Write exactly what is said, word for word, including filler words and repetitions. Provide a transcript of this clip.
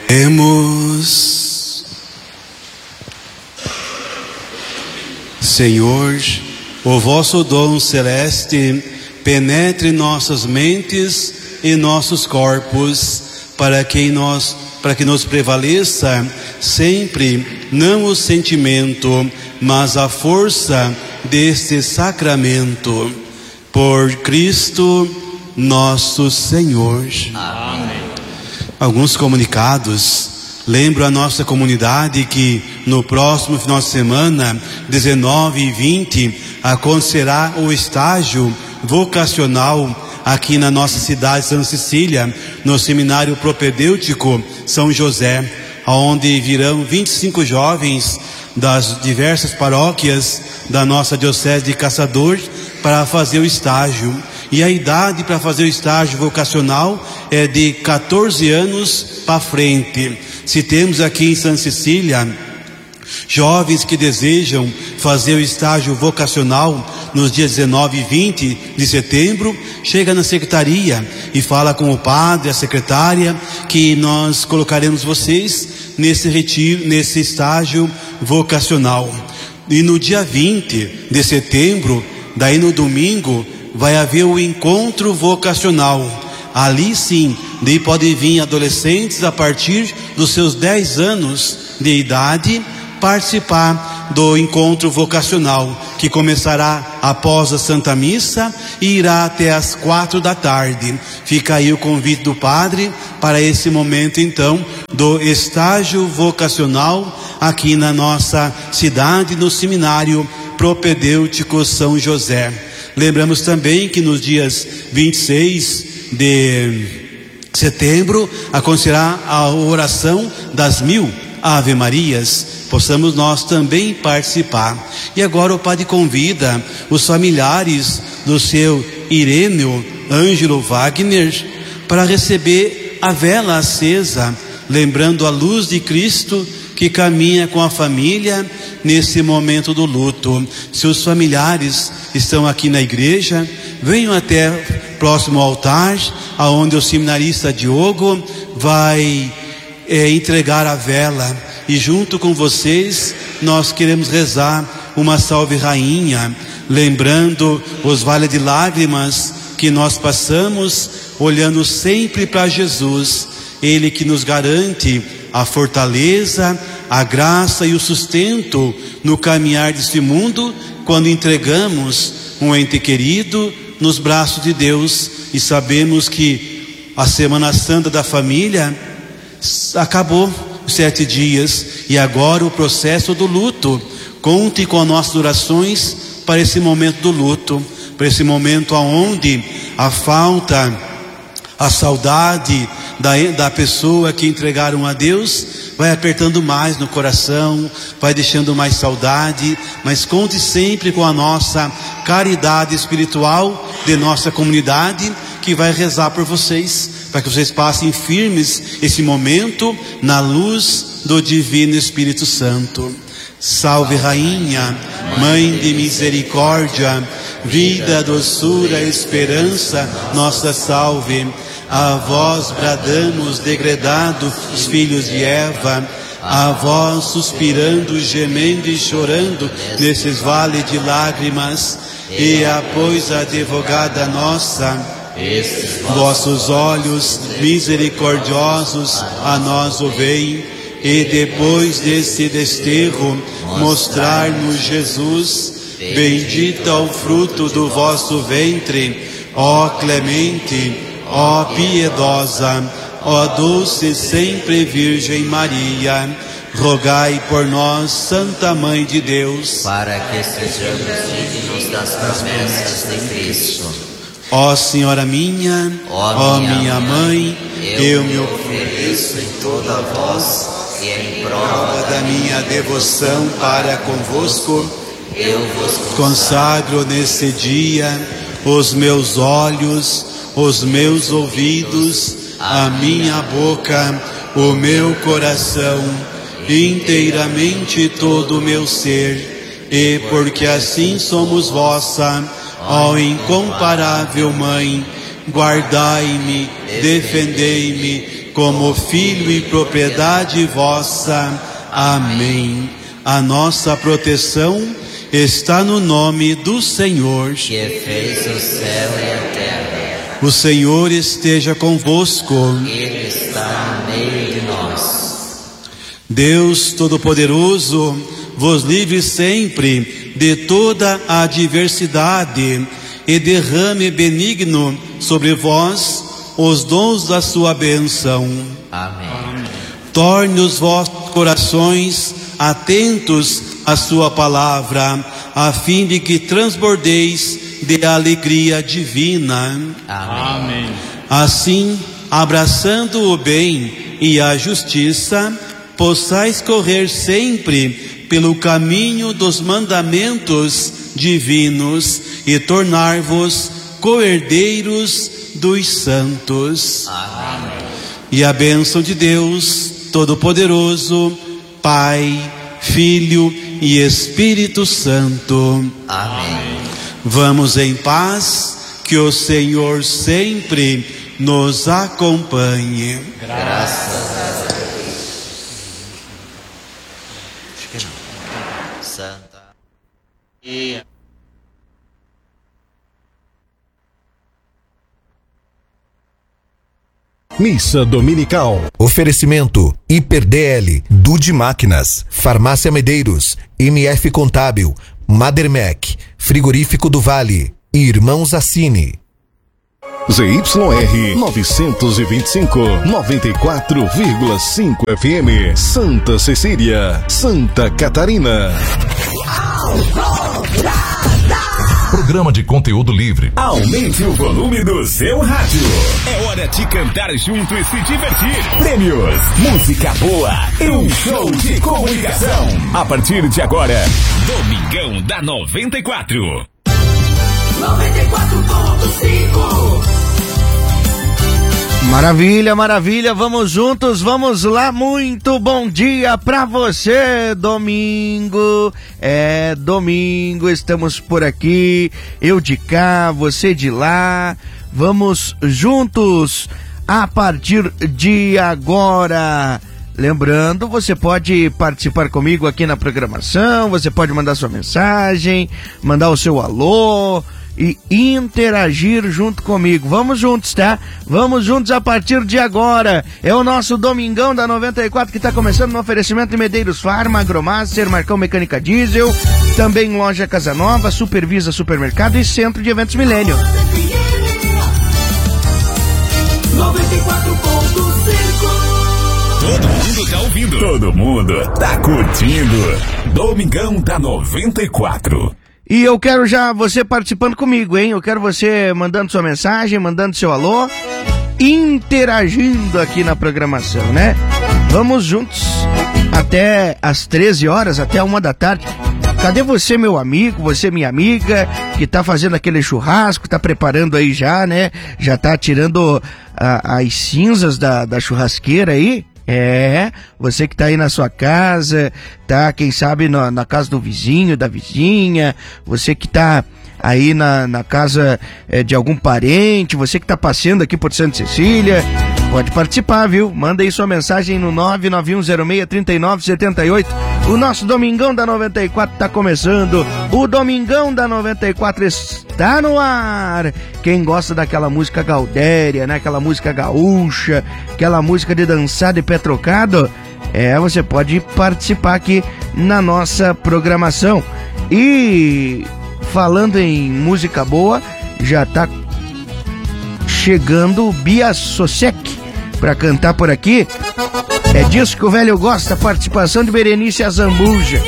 Oremos. Senhor, o vosso dom celeste penetre nossas mentes e nossos corpos, para que nós, para que nos prevaleça sempre não o sentimento, mas a força deste sacramento. Por Cristo nosso Senhor. Amém. Alguns comunicados. Lembro a nossa comunidade que no próximo final de semana, dezenove e vinte, acontecerá o estágio vocacional aqui na nossa cidade de Santa Cecília, no Seminário Propedêutico São José, onde virão vinte e cinco jovens das diversas paróquias da nossa Diocese de Caçador para fazer o estágio. E a idade para fazer o estágio vocacional é de quatorze anos para frente. Se temos aqui em Santa Cecília jovens que desejam fazer o estágio vocacional nos dias dezenove e vinte de setembro, chega na secretaria e fala com o padre, a secretária, que nós colocaremos vocês nesse retiro, nesse estágio vocacional. E no dia vinte de setembro, daí no domingo, vai haver o encontro vocacional. Ali sim, daí podem vir adolescentes a partir dos seus dez anos de idade participar do encontro vocacional, que começará após a Santa Missa e irá até às quatro da tarde. Fica aí o convite do padre para esse momento então do estágio vocacional aqui na nossa cidade, no Seminário Propedêutico São José. Lembramos também que nos dias vinte e seis de setembro acontecerá a oração das mil Ave Marias. Possamos nós também participar. E agora o padre convida os familiares do seu Irênio Ângelo Wagner para receber a vela acesa, lembrando a luz de Cristo que caminha com a família nesse momento do luto. Se os familiares estão aqui na igreja, venham até próximo ao altar, aonde o seminarista Diogo vai é, entregar a vela. E junto com vocês, nós queremos rezar uma Salve Rainha, lembrando os vales de lágrimas que nós passamos, olhando sempre para Jesus, Ele que nos garante a fortaleza, a graça e o sustento no caminhar deste mundo, quando entregamos um ente querido nos braços de Deus. E sabemos que a Semana Santa da família acabou, sete dias, e agora o processo do luto. Conte com as nossas orações para esse momento do luto, para esse momento onde a falta, a saudade da, da pessoa que entregaram a Deus vai apertando mais no coração, vai deixando mais saudade. Mas conte sempre com a nossa caridade espiritual de nossa comunidade, que vai rezar por vocês, para que vocês passem firmes esse momento na luz do Divino Espírito Santo. Salve Rainha, Mãe de misericórdia, vida, doçura, esperança, nossa salve. A vós bradamos, degredados filhos de Eva, a vós suspirando, gemendo e chorando nesses vales de lágrimas. E a pois advogada nossa, vossos olhos misericordiosos a nós o veem, e depois desse desterro mostrar-nos Jesus. Bendito é o fruto do vosso ventre, ó clemente, ó piedosa, ó doce sempre Virgem Maria. Rogai por nós, Santa Mãe de Deus, para que sejamos dignos das promessas de Cristo. Ó Senhora minha, ó, ó minha mãe, eu, eu me ofereço em toda vós, e em prova da minha devoção para convosco, eu vos consagro nesse dia os meus olhos, os meus ouvidos, a minha boca, o meu coração, inteiramente todo o meu ser. E porque assim somos vossa, ó incomparável Mãe, guardai-me, defendei-me, como filho e propriedade vossa. Amém. A nossa proteção está no nome do Senhor, que fez o céu e a terra. O Senhor esteja convosco. Ele está no meio de nós. Deus Todo-Poderoso vos livre sempre de toda a adversidade e derrame benigno sobre vós os dons da sua bênção. Amém. Torne os vossos corações atentos à sua palavra, a fim de que transbordeis de alegria divina. Amém. Assim, abraçando o bem e a justiça, possais correr sempre pelo caminho dos mandamentos divinos e tornar-vos co-herdeiros dos santos. Amém. E a bênção de Deus Todo-Poderoso, Pai, Filho e Espírito Santo. Amém. Vamos em paz, que o Senhor sempre nos acompanhe. Graças a Deus. Santa. E... Missa Dominical. Oferecimento Hiper D L, Dude Máquinas, Farmácia Medeiros, M F Contábil, Madermec, Frigorífico do Vale e Irmãos Assini. Z Y R novecentos e vinte e cinco, noventa e quatro vírgula cinco F M, Santa Cecília, Santa Catarina. Programa de conteúdo livre. Aumente o volume do seu rádio. É hora de cantar junto e se divertir. Prêmios, música boa e um show de comunicação. A partir de agora, Domingão da noventa e quatro. noventa e quatro ponto cinco. Maravilha, maravilha, vamos juntos, vamos lá, muito bom dia pra você, domingo, é domingo, estamos por aqui, eu de cá, você de lá, vamos juntos a partir de agora. Lembrando, você pode participar comigo aqui na programação, você pode mandar sua mensagem, mandar o seu alô e interagir junto comigo. Vamos juntos, tá? Vamos juntos a partir de agora. É o nosso Domingão da noventa e quatro que está começando no oferecimento de Medeiros Farma, Agromaster, Marcão Mecânica Diesel, também Loja Casa Nova, Supervisa Supermercado e Centro de Eventos Milênio. noventa e quatro ponto cinco. Todo mundo tá ouvindo. Todo mundo tá curtindo. Domingão da noventa e quatro. E eu quero já você participando comigo, hein? Eu quero você mandando sua mensagem, mandando seu alô, interagindo aqui na programação, né? Vamos juntos até às treze horas, até uma da tarde. Cadê você, meu amigo, você, minha amiga, que tá fazendo aquele churrasco, tá preparando aí já, né? Já tá tirando a, as cinzas da, da churrasqueira aí? É, você que tá aí na sua casa, tá, quem sabe na, na casa do vizinho, da vizinha, você que tá aí na, na casa é, de algum parente, você que tá passeando aqui por Santa Cecília, pode participar, viu? Manda aí sua mensagem no nove nove um zero seis, três nove sete oito. O nosso Domingão da noventa e quatro tá começando. O Domingão da noventa e quatro está no ar. Quem gosta daquela música gaudéria, né? Aquela música gaúcha, aquela música de dançar de pé trocado, é, você pode participar aqui na nossa programação. E falando em música boa, já tá chegando Bia Sosek para cantar por aqui. É disso que o velho gosta, participação de Berenice Azambuja.